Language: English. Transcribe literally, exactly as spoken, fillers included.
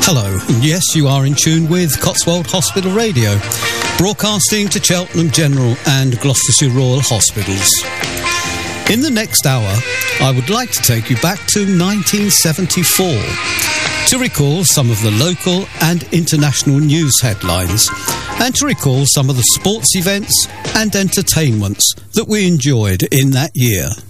Hello, and yes, you are in tune with Cotswold Hospital Radio, broadcasting to Cheltenham General and Gloucestershire Royal Hospitals. In the next hour, I would like to take you back to nineteen seventy-four to recall some of the local and international news headlines and to recall some of the sports events and entertainments that we enjoyed in that year.